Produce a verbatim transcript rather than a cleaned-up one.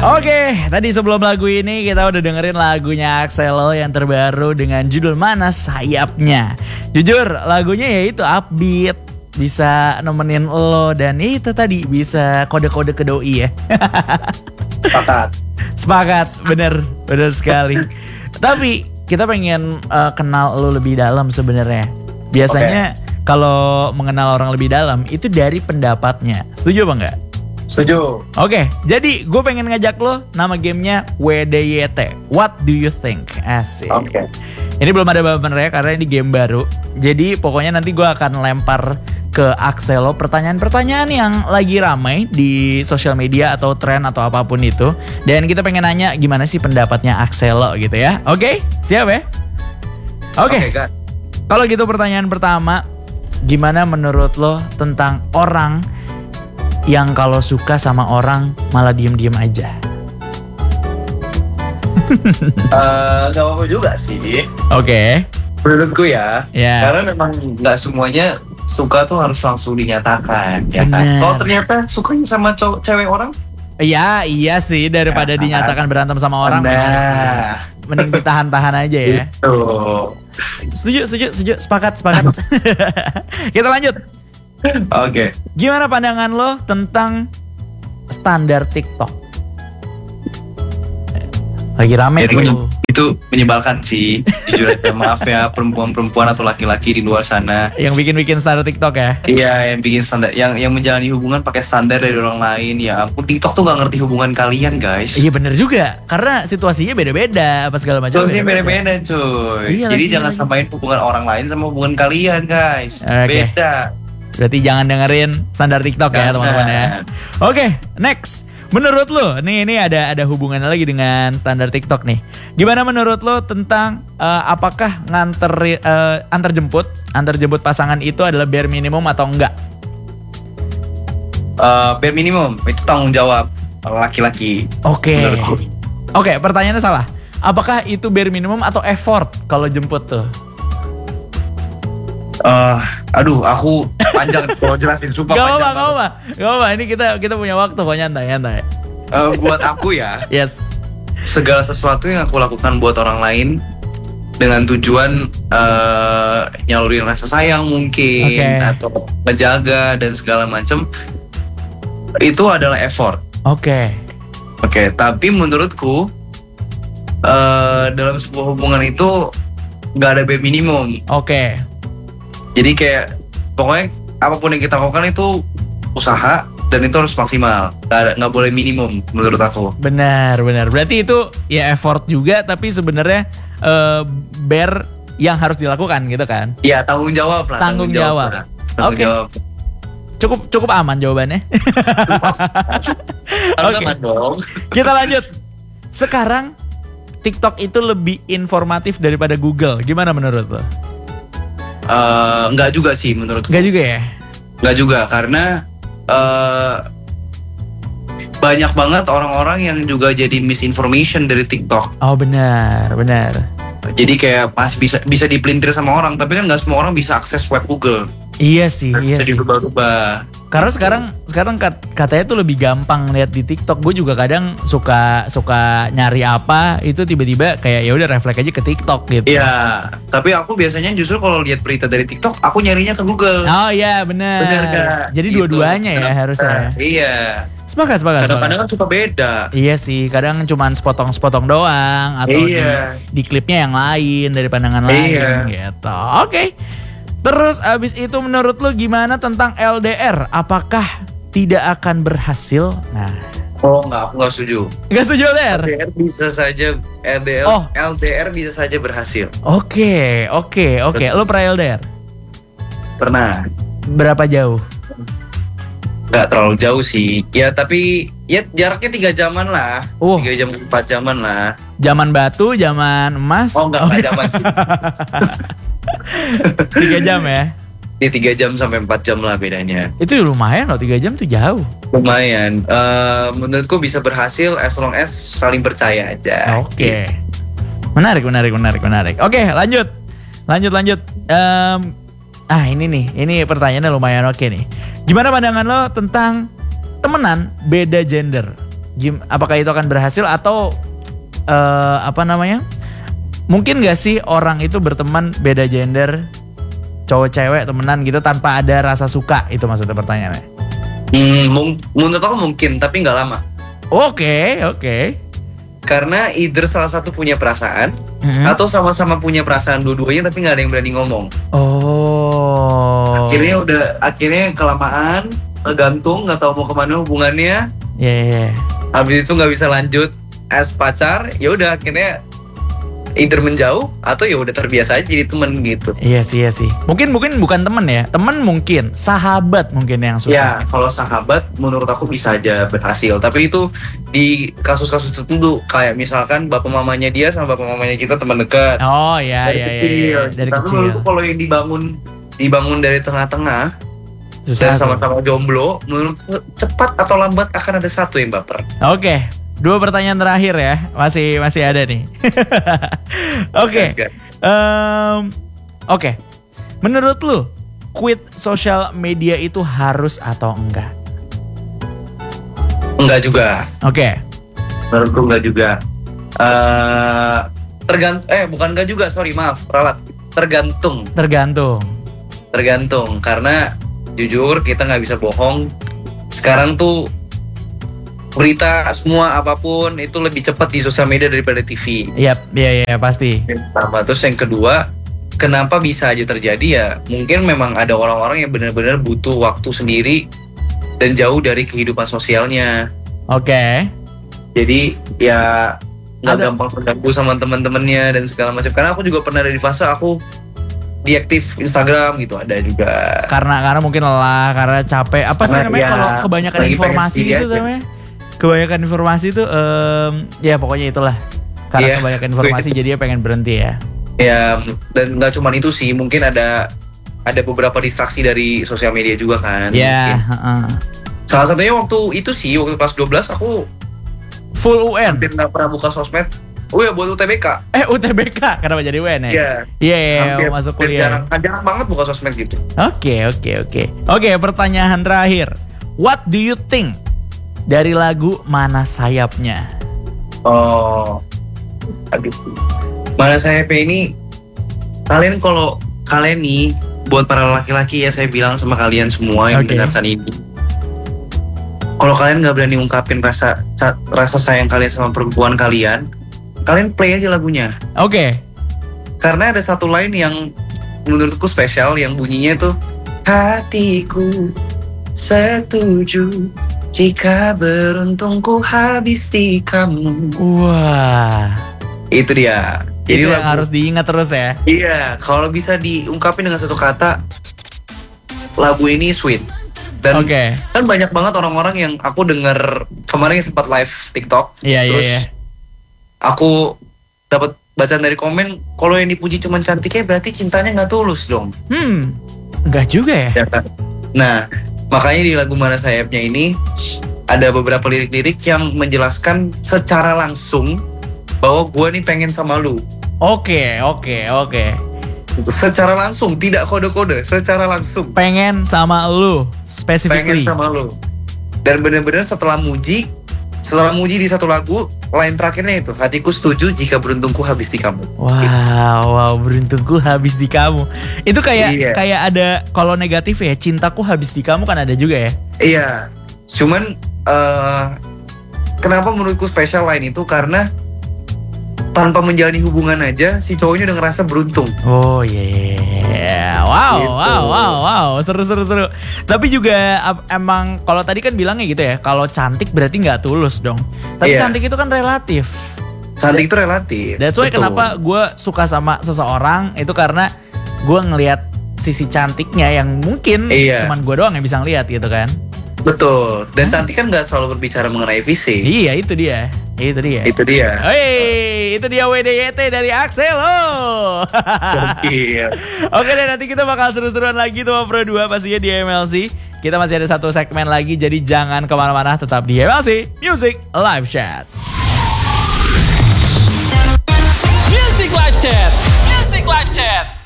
Oke, tadi sebelum lagu ini kita udah dengerin lagunya Axelo yang terbaru dengan judul Mana Sayapnya. Jujur lagunya ya itu upbeat, bisa nemenin lo dan itu tadi bisa kode-kode ke doi ya. Sepakat. Sepakat, bener, bener sekali. Tapi kita pengen uh, kenal lo lebih dalam sebenarnya. Biasanya okay. Kalau mengenal orang lebih dalam itu dari pendapatnya. Setuju apa enggak? Setuju. Oke, jadi gue pengen ngajak lo, nama gamenya W D Y T. What do you think? Asik. Oke. Okay. Ini belum ada bahannya karena ini game baru. Jadi pokoknya nanti gue akan lempar ke Axelo pertanyaan-pertanyaan yang lagi ramai di sosial media atau tren atau apapun itu. Dan kita pengen nanya gimana sih pendapatnya Axelo gitu ya. Oke, siap ya? Oke. Okay. Okay, kalau gitu pertanyaan pertama, gimana menurut lo tentang orang yang kalau suka sama orang malah diem-diem aja? uh, Gak apa-apa juga sih. Oke. Okay. Menurutku ya, yeah. Karena memang gak semuanya suka tuh harus langsung dinyatakan, ya kan? Kalau ternyata sukanya sama cowok, cewek orang? Iya, iya sih, daripada ya, dinyatakan berantem sama orang, nah. Mending ditahan-tahan aja ya. Itu. Setuju, setuju, setuju, sepakat, sepakat. Kita lanjut. Oke. Okay. Gimana pandangan lo tentang standar TikTok? Lagi rame itu, tuh. Itu menyebalkan sih. Jujur aja, maaf ya perempuan-perempuan atau laki-laki di luar sana. Yang bikin-bikin standar TikTok ya? Iya, yang bikin standar, yang yang menjalani hubungan pakai standar dari orang lain. Ya ampun, TikTok tuh gak ngerti hubungan kalian, guys. Iya bener juga, karena situasinya beda-beda apa segala macam. Situasinya beda-beda, cuy. Iya, jadi lagi, jangan lagi. Samain hubungan orang lain sama hubungan kalian, guys. Okay. Beda. Berarti jangan dengerin standar TikTok jangan. Ya teman-teman ya. Oke, okay, next. Menurut lo, nih ini ada ada hubungannya lagi dengan standar TikTok nih. Gimana menurut lo tentang uh, apakah nganter uh, antar jemput, antar jemput pasangan itu adalah bare minimum atau enggak? Uh, bare minimum itu tanggung jawab laki-laki. Oke. Okay. Oke, okay, pertanyaannya salah. Apakah itu bare minimum atau effort kalau jemput tuh? Uh, aduh, aku panjang kalau jelasin, sumpah gak panjang. Gak apa-apa, gak apa-apa. Ini kita kita punya waktu kok, nyantai, nyantai. Uh, buat aku ya, yes. Segala sesuatu yang aku lakukan buat orang lain dengan tujuan uh, nyalurin rasa sayang mungkin, okay. Atau menjaga dan segala macam, itu adalah effort. Oke. Okay. Oke, okay, tapi menurutku uh, dalam sebuah hubungan itu nggak ada bare minimum. Oke. Okay. Jadi kayak pokoknya apapun yang kita lakukan itu usaha dan itu harus maksimal, nggak nggak boleh minimum menurut aku. Benar benar. Berarti itu ya effort juga, tapi sebenarnya uh, bare yang harus dilakukan gitu kan? Iya, tanggung jawab lah. Tanggung, tanggung jawab. Oke. Okay. Cukup cukup aman jawabannya. Oke. Okay. Kita lanjut. Sekarang TikTok itu lebih informatif daripada Google. Gimana menurut lo? Uh, enggak juga sih menurutku. Enggak juga ya? Enggak juga, karena uh, banyak banget orang-orang yang juga jadi misinformation dari TikTok. Oh benar, benar. Jadi kayak pas bisa bisa dipelintir sama orang, tapi kan nggak semua orang bisa akses web Google. Iya sih, iya bisa sih. dirubah-rubah. Karena sekarang sekarang katanya tuh lebih gampang lihat di TikTok. Gue juga kadang suka suka nyari apa itu tiba-tiba kayak ya udah refleks aja ke TikTok gitu. Iya, tapi aku biasanya justru kalau lihat berita dari TikTok aku nyarinya ke Google. Oh iya benar. Benar kan? Jadi gitu. Dua-duanya ya harusnya. Iya. Sepakat, sepakat. Kadang-kadang kan suka beda. Iya sih, kadang cuman sepotong-sepotong doang atau iya. di, di klipnya yang lain dari pandangan iya. lain gitu. Oke. Okay. Terus abis itu menurut lu gimana tentang L D R? Apakah tidak akan berhasil? Nah. Oh enggak, aku enggak setuju. Enggak setuju L D R? L D R bisa saja L D R, oh. L D R bisa saja berhasil. Oke, oke, oke. Lu pernah L D R? Pernah. Berapa jauh? Enggak terlalu jauh sih. Ya tapi ya jaraknya tiga jaman lah. Uh. Tiga jam empat jaman lah. Zaman batu, zaman emas. Oh enggak, oh, enggak jaman sih. Tiga jam ya? Ini tiga jam sampai empat jam lah bedanya. Itu lumayan loh, tiga jam tuh jauh. Lumayan. Uh, menurutku bisa berhasil as long as saling percaya aja. Oke. Okay. Menarik, menarik, menarik, menarik. Oke, okay, lanjut, lanjut, lanjut. Um, ah ini nih, ini pertanyaannya lumayan oke okay nih. Gimana pandangan lo tentang temenan beda gender? Gim, apakah itu akan berhasil atau uh, apa namanya? Mungkin gak sih orang itu berteman beda gender, cowok cewek temenan gitu tanpa ada rasa suka? Itu maksudnya pertanyaannya. Hmm, mung- menurut aku mungkin, tapi nggak lama. Oke, okay, oke. Okay. Karena either salah satu punya perasaan, mm-hmm. atau sama-sama punya perasaan dua-duanya tapi nggak ada yang berani ngomong. Oh. Akhirnya udah, akhirnya kelamaan, ngegantung, nggak tahu mau kemana hubungannya. Iya. Yeah, yeah. Habis itu nggak bisa lanjut as pacar, ya udah akhirnya either menjauh atau ya udah terbiasa aja jadi temen gitu. Iya sih, iya sih. Mungkin mungkin bukan temen ya, temen mungkin, sahabat mungkin yang susah. Ya, kalau sahabat menurut aku bisa aja berhasil. Tapi itu di kasus-kasus tertentu, kayak misalkan bapak mamanya dia sama bapak mamanya kita teman dekat. Oh iya dari iya kecil. iya, dari Tapi kecil. menurutku kalau yang dibangun dibangun dari tengah-tengah, susah. Dan sama-sama jomblo, menurutku cepat atau lambat akan ada satu yang baper. Oke. Okay. Dua pertanyaan terakhir ya, masih masih ada nih. Oke, okay. um, oke. Okay. Menurut lu, quit social media itu harus atau enggak? Enggak juga. Oke. Okay. Menurutku enggak juga. Uh, tergant, eh bukan enggak juga, sorry maaf, ralat. Tergantung. Tergantung. Tergantung, karena jujur kita nggak bisa bohong. Sekarang tuh berita semua apapun itu lebih cepat di sosial media daripada T V. Iya, iya, iya pasti. Pertama, terus yang kedua, kenapa bisa aja terjadi ya? Mungkin memang ada orang-orang yang benar-benar butuh waktu sendiri dan jauh dari kehidupan sosialnya. Oke. Okay. Jadi ya nggak ada... gampang terganggu sama teman-temannya dan segala macam. Karena aku juga pernah ada di fase aku diaktif Instagram gitu, ada juga. Karena karena mungkin lelah, karena capek. Apa sih namanya ya, kalau kebanyakan informasi itu namanya? Kebanyakan informasi itu, um, ya pokoknya itulah. Karena yeah, kebanyakan informasi jadi dia pengen berhenti ya. Ya, dan nggak cuma itu sih, mungkin ada ada beberapa distraksi dari sosial media juga kan. Iya. Yeah, uh-uh. Salah satunya waktu itu sih, waktu kelas dua belas aku full U N. Hampir nggak pernah buka sosmed. Oh ya buat U T B K. Eh U T B K, kenapa jadi U N ya? Iya. Iya, yeah, masuk kuliah. Jarang, jarang banget buka sosmed gitu. Oke, oke, oke. Oke, pertanyaan terakhir. What do you think dari lagu Mana Sayapnya? Oh, aduh. Mana Sayapnya ini, kalian kalau kalian nih, buat para laki-laki ya saya bilang sama kalian semua yang okay. mendengarkan ini, kalau kalian nggak berani ungkapin rasa rasa sayang kalian sama perempuan kalian, kalian play aja lagunya. Oke. Okay. Karena ada satu line yang menurutku spesial, yang bunyinya tuh, hatiku setuju jika beruntungku habis di kamu. Wah. Itu dia. Jadi itu yang harus diingat terus ya. Iya, kalau bisa diungkapin dengan satu kata, lagu ini sweet. Dan okay. kan banyak banget orang-orang yang aku denger kemarin sempat live TikTok. Iya, terus iya, iya. Aku dapat bacaan dari komen, kalau yang dipuji cuma cantiknya berarti cintanya nggak tulus dong. Hmm, nggak juga ya. Ya kan? Nah, makanya di lagu Mana Sayapnya ini ada beberapa lirik-lirik yang menjelaskan secara langsung bahwa gue nih pengen sama lu. Oke, oke, oke. Secara langsung, tidak kode-kode, secara langsung. Pengen sama lu, specifically. Pengen sama lu. Dan benar-benar setelah muji, setelah muji di satu lagu, line terakhirnya itu, hatiku setuju jika beruntungku habis di kamu. Wow, gitu. wow, beruntungku habis di kamu. Itu kayak iya. kayak ada, kalau negatif ya, cintaku habis di kamu kan ada juga ya? Iya, cuman uh, kenapa menurutku spesial line itu, karena tanpa menjalani hubungan aja si cowoknya udah ngerasa beruntung. Oh iya, yeah. wow, gitu. wow, wow, wow, seru, seru, seru. Tapi juga emang kalau tadi kan bilangnya gitu ya, kalau cantik berarti nggak tulus dong. Tapi yeah. cantik itu kan relatif. Cantik itu relatif. That's why kenapa gue suka sama seseorang itu karena gue ngelihat sisi cantiknya yang mungkin yeah. cuman gue doang yang bisa ngeliat gitu kan. Betul. Dan cantik kan nggak selalu berbicara mengenai fisik. Iya, itu dia. Itu dia. Itu dia. Hey, itu dia W D Y T dari Axelo. Oke. Oke deh, nanti kita bakal seru-seruan lagi tuh Pro dua pastinya di M L C. Kita masih ada satu segmen lagi, jadi jangan kemana-mana, tetap di M L C Music Live Chat. Music Live Chat. Music Live Chat.